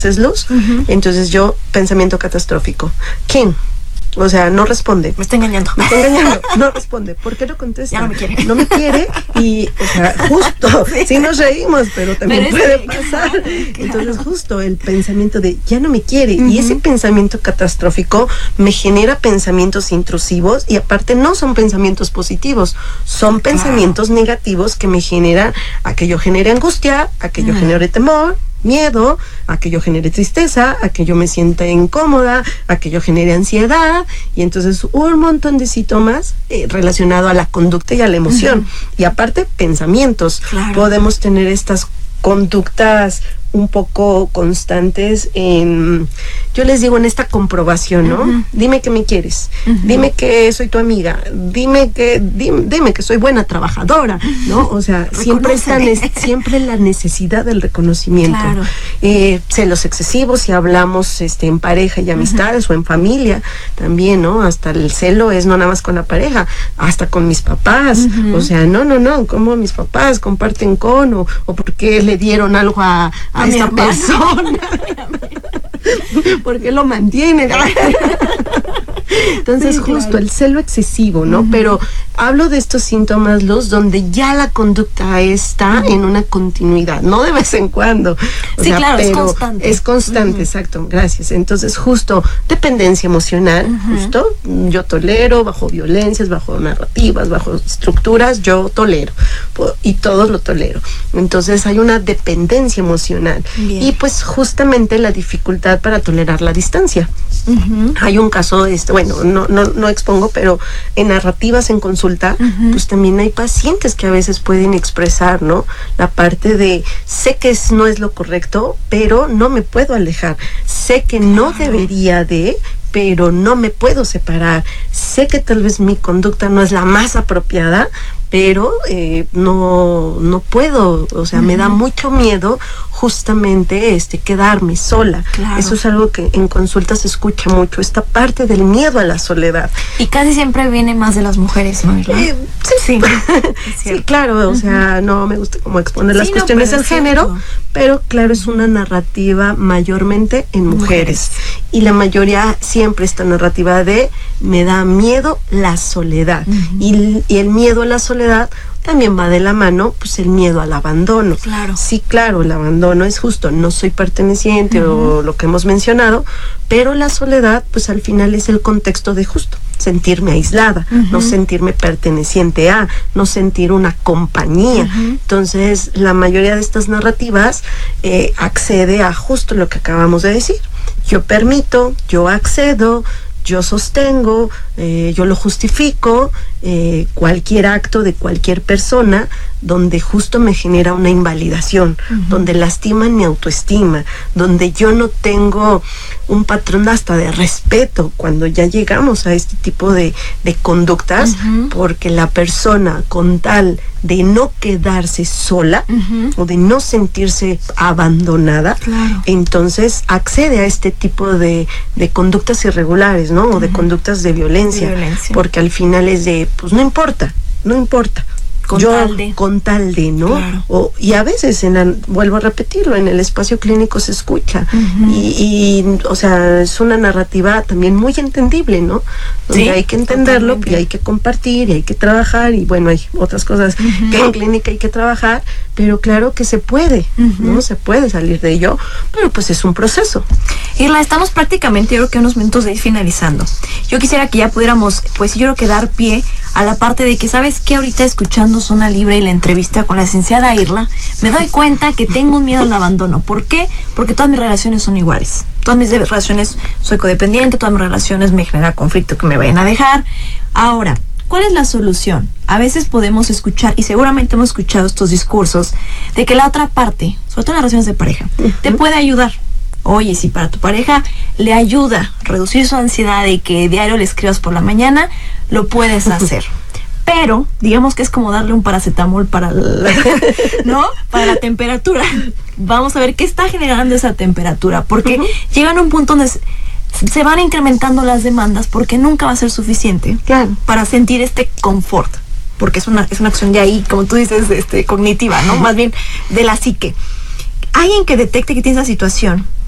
luz, entonces yo, pensamiento catastrófico. ¿Quién? O sea, no responde. Me está engañando. No responde. ¿Por qué no contesta? Ya no me quiere. No me quiere y, o sea, justo, sí nos reímos, pero también puede pasar. Claro. Entonces, justo el pensamiento de ya no me quiere, y ese pensamiento catastrófico me genera pensamientos intrusivos, y aparte no son pensamientos positivos, son pensamientos negativos que me generan a que yo genere angustia, a que yo genere temor, miedo, a que yo genere tristeza, a que yo me sienta incómoda, a que yo genere ansiedad, y entonces un montón de síntomas relacionado a la conducta y a la emoción. Y aparte, pensamientos. Claro. Podemos tener estas conductas un poco constantes en, yo les digo, en esta comprobación, ¿no? Dime que me quieres, dime que soy tu amiga, dime que soy buena trabajadora, ¿no? O sea, siempre la necesidad del reconocimiento. Claro. Celos excesivos, si hablamos en pareja y amistades o en familia también, ¿no? Hasta el celo es no nada más con la pareja, hasta con mis papás. O sea, no, como mis papás comparten con, o porque le dieron algo a esta persona. ¿Por qué lo mantiene? Entonces, sí, justo, claro, el celo excesivo, ¿no? Pero hablo de estos síntomas, Luz, donde ya la conducta está en una continuidad, no de vez en cuando. Sí, claro, pero es constante. Es constante, exacto, gracias. Entonces, justo, dependencia emocional, justo, yo tolero bajo violencias, bajo narrativas, bajo estructuras, yo tolero, y todos lo tolero. Entonces, hay una dependencia emocional. Bien. Y pues, justamente la dificultad para tolerar la distancia. Hay un caso, bueno, no expongo, pero en narrativas en consulta, pues también hay pacientes que a veces pueden expresar, ¿no? La parte de, sé que no es lo correcto, pero no me puedo alejar. Sé que no debería de, pero no me puedo separar. Sé que tal vez mi conducta no es la más apropiada, pero no puedo, o sea, me da mucho miedo justamente quedarme sola. Claro. Eso es algo que en consulta se escucha mucho, esta parte del miedo a la soledad. Y casi siempre viene más de las mujeres, ¿no? Sí, sí, claro, o sea, no me gusta como exponer las cuestiones del género, pero claro, es una narrativa mayormente en mujeres. Y la mayoría siempre esta narrativa de me da miedo la soledad. Y el miedo a la soledad también va de la mano, pues el miedo al abandono. Claro. Sí, claro, el abandono es justo, no soy perteneciente o lo que hemos mencionado, pero la soledad, pues al final es el contexto de justo sentirme aislada, no sentirme perteneciente a, no sentir una compañía. Entonces, la mayoría de estas narrativas accede a justo lo que acabamos de decir. Yo permito, yo accedo, yo sostengo, yo lo justifico, cualquier acto de cualquier persona donde justo me genera una invalidación, donde lastiman mi autoestima, donde yo no tengo un patrón hasta de respeto cuando ya llegamos a este tipo de conductas, porque la persona, con tal de no quedarse sola o de no sentirse abandonada, entonces accede a este tipo de conductas irregulares, ¿no? O de conductas de violencia, porque al final es de, pues no importa. Con tal de, ¿no? Claro. Y a veces, vuelvo a repetirlo, en el espacio clínico se escucha. Y o sea, es una narrativa también muy entendible, ¿no? Donde hay que entenderlo, y hay que compartir, y hay que trabajar, y bueno, hay otras cosas que en clínica hay que trabajar, pero claro que se puede, ¿no? Se puede salir de ello, pero pues es un proceso. Irla, estamos prácticamente, yo creo que unos minutos de ir finalizando. Yo quisiera que ya pudiéramos, pues yo creo que dar pie a la parte de que, ¿sabes qué? Ahorita escuchando Zona Libre y la entrevista con la licenciada Irla, me doy cuenta que tengo un miedo al abandono. ¿Por qué? Porque todas mis relaciones son iguales. Todas mis relaciones, soy codependiente, todas mis relaciones me genera conflicto que me vayan a dejar. Ahora, ¿cuál es la solución? A veces podemos escuchar, y seguramente hemos escuchado estos discursos, de que la otra parte, sobre todo en las relaciones de pareja, te puede ayudar. Oye, si para tu pareja le ayuda a reducir su ansiedad de que diario le escribas por la mañana, lo puedes hacer. Pero, digamos que es como darle un paracetamol para ¿no? Para la temperatura. Vamos a ver qué está generando esa temperatura, porque llegan a un punto donde se van incrementando las demandas, porque nunca va a ser suficiente para sentir este confort, porque es una acción de ahí, como tú dices, cognitiva, ¿no? Más bien de la psique. Alguien que detecte que tiene esa situación